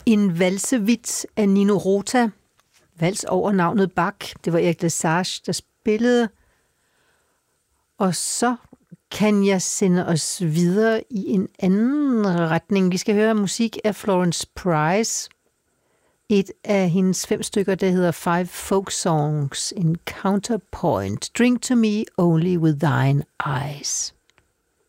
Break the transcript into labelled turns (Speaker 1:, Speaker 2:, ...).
Speaker 1: En valsevits af Nino Rota. Vals over navnet Bach. Det var Erik Lesage, der spillede. Og så kan jeg sende os videre i en anden retning. Vi skal høre musik af Florence Price. Et af hendes 5 stykker, der hedder 5 Folk Songs in Counterpoint. Drink to me only with thine eyes.